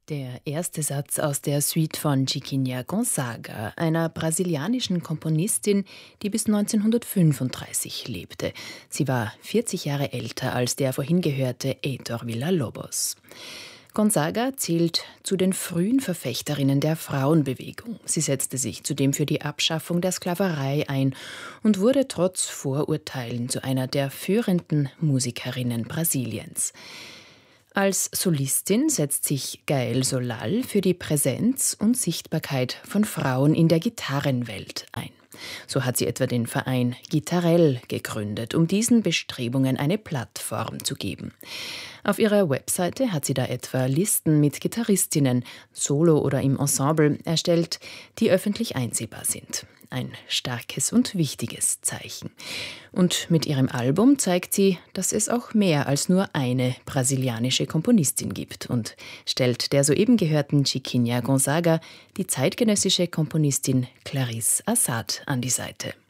Der erste Satz aus der Suite von Chiquinha Gonzaga, einer brasilianischen Komponistin, die bis 1935 lebte. Sie war 40 Jahre älter als der vorhin gehörte Heitor Villa-Lobos. Gonzaga zählt zu den frühen Verfechterinnen der Frauenbewegung. Sie setzte sich zudem für die Abschaffung der Sklaverei ein und wurde trotz Vorurteilen zu einer der führenden Musikerinnen Brasiliens. Als Solistin setzt sich Gaël Solal für die Präsenz und Sichtbarkeit von Frauen in der Gitarrenwelt ein. So hat sie etwa den Verein Guitarel gegründet, um diesen Bestrebungen eine Plattform zu geben. Auf ihrer Webseite hat sie da etwa Listen mit Gitarristinnen, solo oder im Ensemble, erstellt, die öffentlich einsehbar sind. Ein starkes und wichtiges Zeichen. Und mit ihrem Album zeigt sie, dass es auch mehr als nur eine brasilianische Komponistin gibt und stellt der soeben gehörten Chiquinha Gonzaga die zeitgenössische Komponistin Clarisse Assad an die Seite.